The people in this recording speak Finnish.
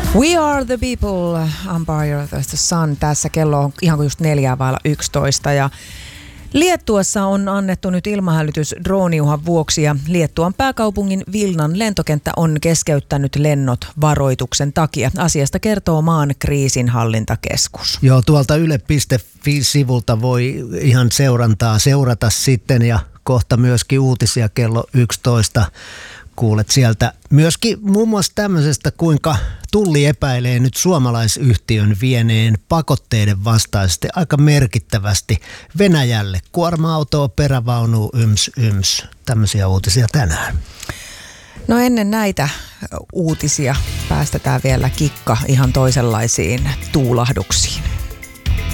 We are the people, Empire of the Sun. Tässä kello on ihan just 4:11 ja Liettuassa on annettu nyt ilmahälytys drooniuhan vuoksi ja Liettuan pääkaupungin Vilnan lentokenttä on keskeyttänyt lennot varoituksen takia. Asiasta kertoo maan kriisinhallintakeskus. Joo, tuolta yle.fi-sivulta voi ihan seurantaa seurata sitten ja kohta myöskin uutisia kello 11. Kuulet sieltä myöskin muun muassa tämmöisestä, kuinka Tulli epäilee nyt suomalaisyhtiön vieneen pakotteiden vastaisesti aika merkittävästi Venäjälle. Kuorma-autoa, perävaunu, yms. Tämmöisiä uutisia tänään. No ennen näitä uutisia päästetään vielä kikka ihan toisenlaisiin tuulahduksiin.